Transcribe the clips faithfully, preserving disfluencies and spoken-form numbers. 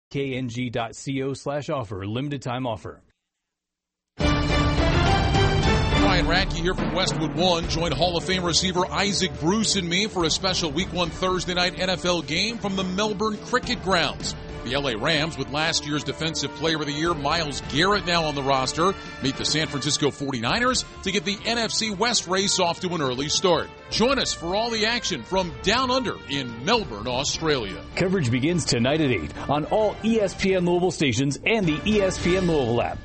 K N G dot co slash offer. Limited time offer. Ryan Radke here from Westwood One. Join Hall of Fame receiver Isaac Bruce and me for a special Week one Thursday night N F L game from the Melbourne Cricket Grounds. The L A Rams, with last year's Defensive Player of the Year, Myles Garrett, now on the roster, meet the San Francisco forty-niners to get the N F C West race off to an early start. Join us for all the action from Down Under in Melbourne, Australia. Coverage begins tonight at eight on all E S P N Louisville stations and the E S P N Louisville app.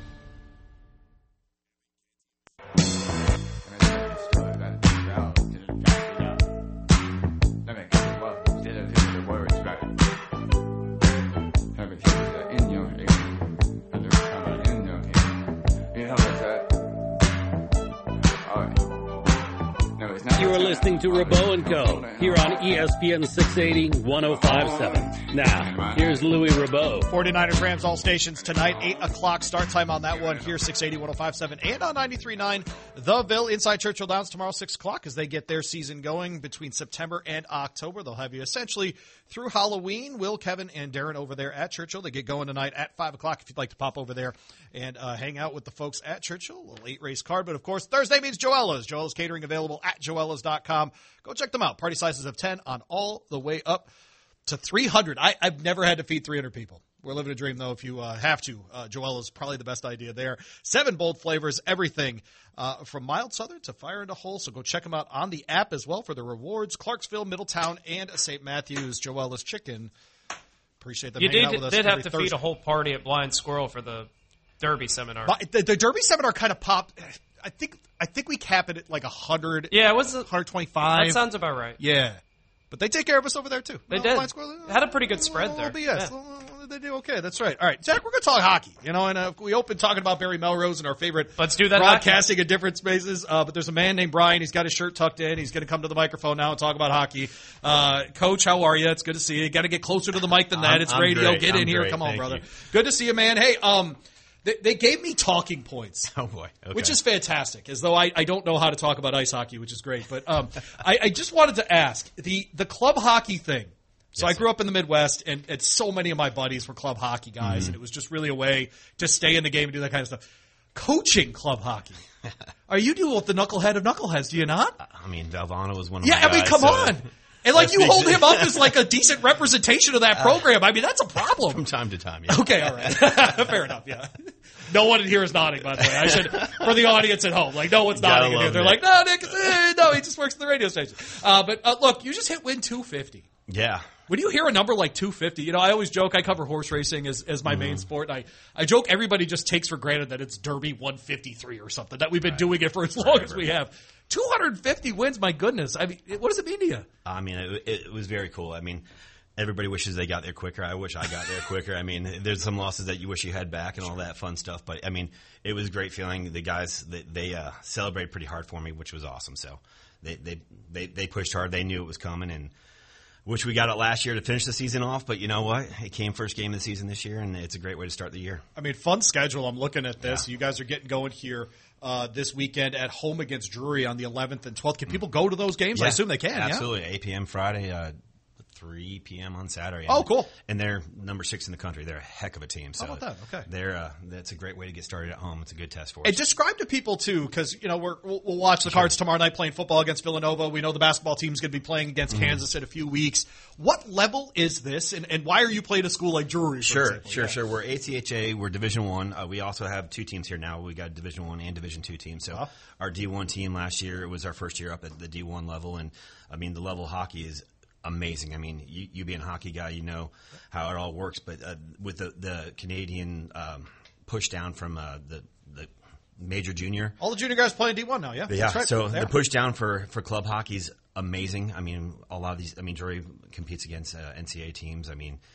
You are listening to Rabo and Co. here on E S P N six eighty, one oh five point seven. Now, here's Louis Rabo. forty-niners Rams all stations tonight, eight o'clock start time on that one here, six eighty, one oh five point seven, and on ninety-three point nine The Ville inside Churchill Downs tomorrow, six o'clock as they get their season going between September and October. They'll have you essentially through Halloween. Will, Kevin, and Darren over there at Churchill. They get going tonight at five o'clock if you'd like to pop over there and uh, hang out with the folks at Churchill. A little eight race card, but of course, Thursday means Joella's. Joella's Catering available at joellas dot com. Go check them out. Party sizes of ten on all the way up to three hundred. I, I've never had to feed three hundred people. We're living a dream, though, if you uh, have to. Uh, Joella's probably the best idea there. Seven bold flavors, everything uh, from mild southern to fire into whole. So go check them out on the app as well for the rewards. Clarksville, Middletown, and Saint Matthews. Joella's Chicken. Appreciate them you hanging did, out with us did every have to Thursday. feed a whole party at Blind Squirrel for the Derby seminar. But the, the Derby seminar kind of popped. I think I think we cap it at like one hundred. Yeah, it was a, one twenty-five. That sounds about right. Yeah. But they take care of us over there, too. They no, did. Blind Squirrel, Had a pretty good spread little there. B S. Yeah. Little- They do okay. That's right. All right, Zach, we're going to talk hockey. You know, and uh, we opened talking about Barry Melrose and our favorite Let's do that broadcasting in different spaces. Uh, but there's a man named Brian. He's got his shirt tucked in. He's going to come to the microphone now and talk about hockey. Uh, Coach, how are you? It's good to see you. You got to get closer to the mic than that. I'm- it's I'm radio. great. Get I'm in here. great. Come on, Thank brother. you. Good to see you, man. Hey, um, they, they gave me talking points. Oh, boy. Okay. Which is fantastic, as though I, I don't know how to talk about ice hockey, which is great. But um, I, I just wanted to ask, the, the club hockey thing. So Yes, I grew up in the Midwest, and, and so many of my buddies were club hockey guys, Mm-hmm. and it was just really a way to stay in the game and do that kind of stuff. Coaching club hockey. Are you dealing with the knucklehead of knuckleheads, do you not? I mean, Valvano was one of Yeah, my I mean, guys, come so on. And, like, that you speaks- hold him up as, like, a decent representation of that program. I mean, that's a problem. From time to time, yeah. Okay, all right. Fair enough, yeah. No one in here is nodding, by the way. I should, for the audience at home, like, no one's Gotta nodding in here. love They're Nick. like, no, Nick, eh, no, he just works at the radio station. Uh, but, uh, look, you just hit win two fifty. Yeah. When you hear a number like two fifty, you know, I always joke, I cover horse racing as, as my Mm-hmm. main sport. And I, I joke everybody just takes for granted that it's Derby one fifty-three or something, that we've been doing it for as long as we have. two hundred fifty wins, my goodness. I mean, what does it mean to you? I mean, it, it was very cool. I mean, everybody wishes they got there quicker. I wish I got there quicker. I mean, there's some losses that you wish you had back and all that fun stuff. But, I mean, it was a great feeling. The guys, they, they uh, celebrated pretty hard for me, which was awesome. So they, they, they, they pushed hard. They knew it was coming, and wish we got it last year to finish the season off. But you know what? It came first game of the season this year, and it's a great way to start the year. I mean, fun schedule. I'm looking at this. Yeah. You guys are getting going here uh, this weekend at home against Drury on the eleventh and twelfth. Can people go to those games? I Yeah, assume they can, Absolutely. eight p.m. Friday, uh, three p.m. on Saturday. Oh, And- cool. And they're number six in the country. They're a heck of a team. So How about that? Okay. They're, uh, that's a great way to get started at home. It's a good test for us. And describe to people, too, because, you know, we're, we'll, we'll watch the Cards tomorrow night playing football against Villanova. We know the basketball team's going to be playing against Mm-hmm. Kansas in a few weeks. What level is this, and, and why are you playing a school like Drury, for Sure, example? sure, Yeah. sure. We're A C H A. We're Division One. Uh, we also have two teams here now. We got Division One and Division Two teams. So Uh-huh. our D one team last year, it was our first year up at the D one level, and I mean the level of hockey is amazing. I mean, you, you being a hockey guy, you know how it all works. But uh, with the the Canadian um, push down from uh, the the major junior. All the junior guys playing D one now, yeah? Yeah, That's right. so They the are. push down for, for club hockey is amazing. I mean, a lot of these, I mean, Drury competes against uh, N C A A teams. I mean,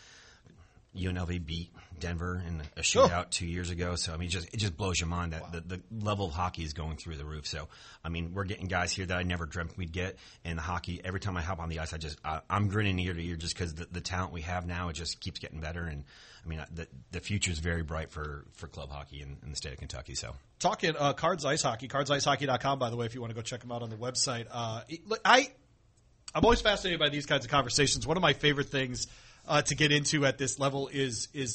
U N L V beat Denver in a shootout Oh. two years ago. So, I mean, just, it just blows your mind that wow. the, the level of hockey is going through the roof. So, I mean, we're getting guys here that I never dreamt we'd get. And the hockey, every time I hop on the ice, I just, I, I'm grinning ear to ear just because the, the talent we have now, it just keeps getting better. And, I mean, the, the future is very bright for, for club hockey in, in the state of Kentucky. So, Talking uh, Cards Ice Hockey, cards ice hockey dot com, by the way, if you want to go check them out on the website. Uh, I, I'm always fascinated by these kinds of conversations. One of my favorite things uh, to get into at this level is is